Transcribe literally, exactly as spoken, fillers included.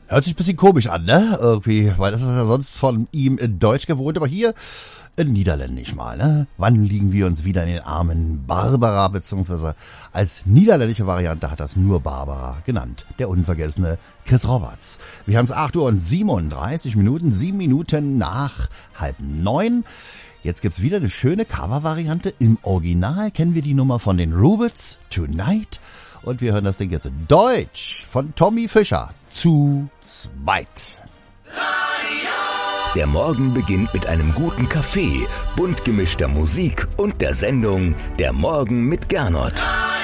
Hört sich ein bisschen komisch an, ne? Irgendwie, weil das ist ja sonst von ihm in Deutsch gewohnt, aber hier in Niederländisch mal, ne? Wann liegen wir uns wieder in den Armen Barbara, beziehungsweise als niederländische Variante hat das nur Barbara genannt. Der unvergessene Chris Roberts. Wir haben es acht Uhr und siebenunddreißig Minuten, sieben Minuten nach halb neun. Jetzt gibt's wieder eine schöne Cover-Variante. Im Original kennen wir die Nummer von den Rubettes, Tonight. Und wir hören das Ding jetzt in Deutsch von Tommy Fischer. Zu zweit. Der Morgen beginnt mit einem guten Kaffee, bunt gemischter Musik und der Sendung Der Morgen mit Gernot.